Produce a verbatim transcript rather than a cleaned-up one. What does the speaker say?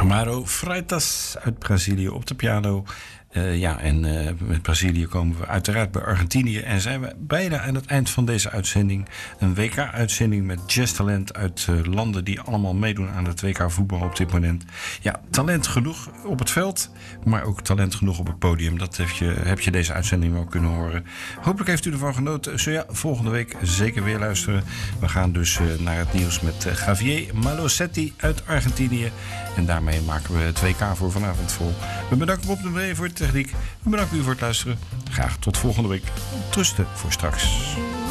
Amaro Freitas uit Brazilië op de piano. Uh, ja, en uh, met Brazilië komen we uiteraard bij Argentinië. En zijn we bijna aan het eind van deze uitzending. Een W K-uitzending met jazztalent uit uh, landen die allemaal meedoen aan het W K voetbal op dit moment. Ja, talent genoeg op het veld, maar ook talent genoeg op het podium. Dat heb je, heb je deze uitzending wel kunnen horen. Hopelijk heeft u ervan genoten. Zo ja, volgende week zeker weer luisteren. We gaan dus uh, naar het nieuws met uh, Javier Malosetti uit Argentinië. En daarmee maken we het W K voor vanavond vol. We bedanken Bob de Bree voor de techniek. We bedanken u voor het luisteren. Graag tot volgende week. Trusten voor straks.